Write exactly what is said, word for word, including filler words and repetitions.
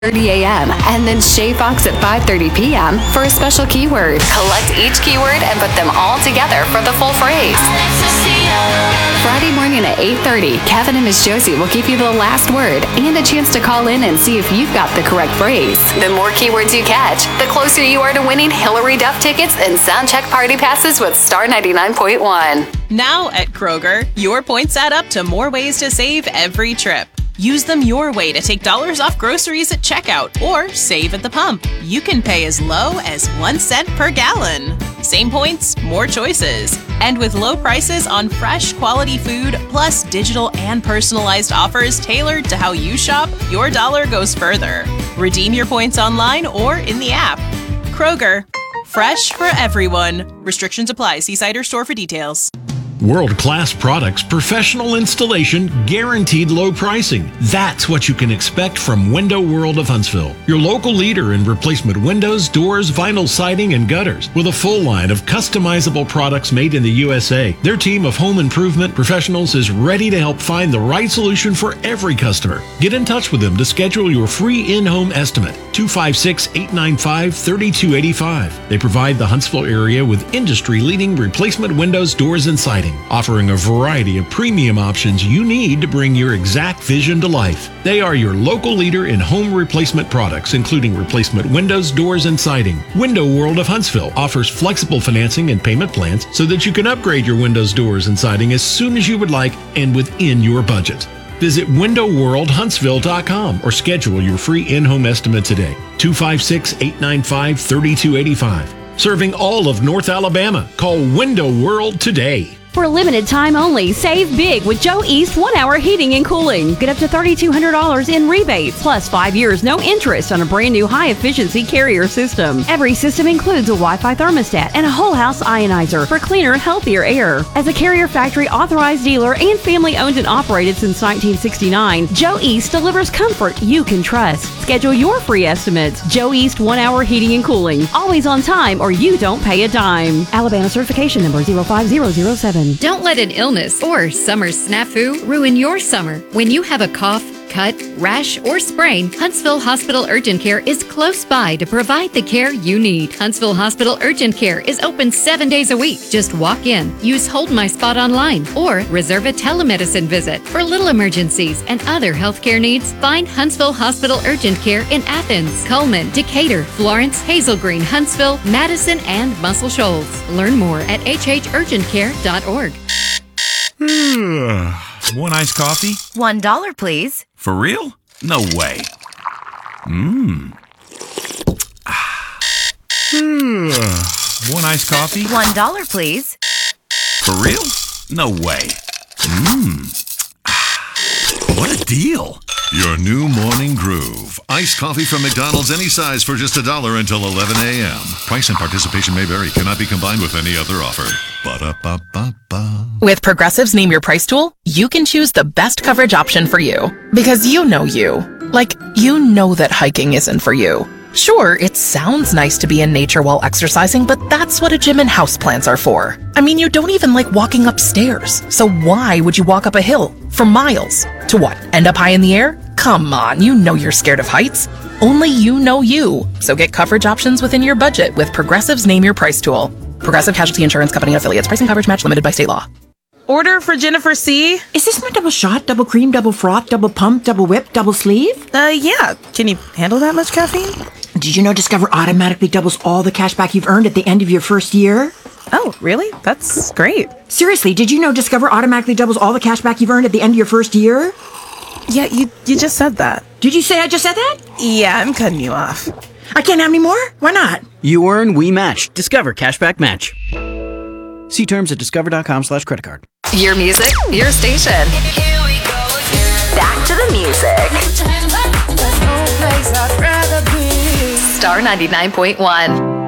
thirty a.m. and then Shay Fox at five thirty p.m. for a special keyword. Collect each keyword and put them all together for the full phrase. Friday morning at eight thirty, Kevin and Miss Josie will give you the last word and a chance to call in and see if you've got the correct phrase. The more keywords you catch, the closer you are to winning Hillary Duff tickets and Soundcheck party passes with Star ninety-nine point one. Now at Kroger, your points add up to more ways to save every trip. Use them your way to take dollars off groceries at checkout or save at the pump. You can pay as low as one cent per gallon. Same points, more choices. And with low prices on fresh, quality food, plus digital and personalized offers tailored to how you shop, your dollar goes further. Redeem your points online or in the app. Kroger, fresh for everyone. Restrictions apply. See site or store for details. World-class products, professional installation, guaranteed low pricing. That's what you can expect from Window World of Huntsville, your local leader in replacement windows, doors, vinyl siding, and gutters. With a full line of customizable products made in the U S A, their team of home improvement professionals is ready to help find the right solution for every customer. Get in touch with them to schedule your free in-home estimate, two five six, eight nine five, three two eight five. They provide the Huntsville area with industry-leading replacement windows, doors, and siding, offering a variety of premium options you need to bring your exact vision to life. They are your local leader in home replacement products, including replacement windows, doors, and siding. Window World of Huntsville offers flexible financing and payment plans so that you can upgrade your windows, doors, and siding as soon as you would like and within your budget. Visit window world huntsville dot com or schedule your free in-home estimate today. two five six, eight nine five, three two eight five. Serving all of North Alabama. Call Window World today. For a limited time only, save big with Joe East one-hour heating and cooling. Get up to three thousand two hundred dollars in rebates, plus five years no interest on a brand new high-efficiency carrier system. Every system includes a Wi-Fi thermostat and a whole house ionizer for cleaner, healthier air. As a Carrier Factory authorized dealer and family-owned and operated since nineteen sixty-nine, Joe East delivers comfort you can trust. Schedule your free estimates. Joe East one-hour heating and cooling. Always on time or you don't pay a dime. Alabama certification number zero five zero zero seven. Don't let an illness or summer snafu ruin your summer. When you have a cough, cut, rash, or sprain, Huntsville Hospital Urgent Care is close by to provide the care you need. Huntsville Hospital Urgent Care is open seven days a week. Just walk in, use Hold My Spot online, or reserve a telemedicine visit. For little emergencies and other healthcare needs, find Huntsville Hospital Urgent Care in Athens, Coleman, Decatur, Florence, Hazel Green, Huntsville, Madison, and Muscle Shoals. Learn more at h h urgent care dot org. One iced coffee? One dollar, please. For real? No way. Mmm. One iced coffee? One dollar, please. For real? No way. Mmm. What a deal. Your new morning groove. Iced coffee from McDonald's, any size for just a dollar until eleven a.m. Price and participation may vary. Cannot be combined with any other offer. Ba-da-ba-ba-ba. With Progressive's Name Your Price tool, you can choose the best coverage option for you. Because you know you. Like, you know that hiking isn't for you. Sure, it sounds nice to be in nature while exercising, but that's what a gym and houseplants are for. I mean, you don't even like walking upstairs. So why would you walk up a hill for miles? To what, end up high in the air? Come on, you know you're scared of heights. Only you know you. So get coverage options within your budget with Progressive's Name Your Price tool. Progressive Casualty Insurance Company and affiliates. Price and coverage match limited by state law. Order for Jennifer C. Is this my double shot, double cream, double froth, double pump, double whip, double sleeve? Uh, yeah. Can you handle that much caffeine? Did you know Discover automatically doubles all the cash back you've earned at the end of your first year? Oh, really? That's great. Seriously, did you know Discover automatically doubles all the cash back you've earned at the end of your first year? Yeah, you you just said that. Did you say I just said that? Yeah, I'm cutting you off. I can't have any more? Why not? You earn, we match. Discover Cashback Match. See terms at discover.com slash credit card. Your music, your station. Here we go again. Back to the music. Star ninety-nine point one.